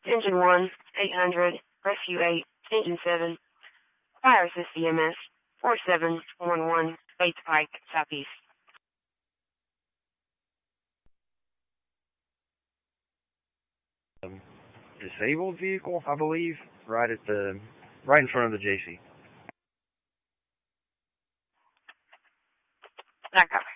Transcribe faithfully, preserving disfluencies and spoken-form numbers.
Engine one, eight hundred, Rescue eight, Engine seven, Fire Assist E M S, four seven one one, eighth Pike, Southeast. Um, disabled vehicle, I believe, right at the, right in front of the J C. Back up.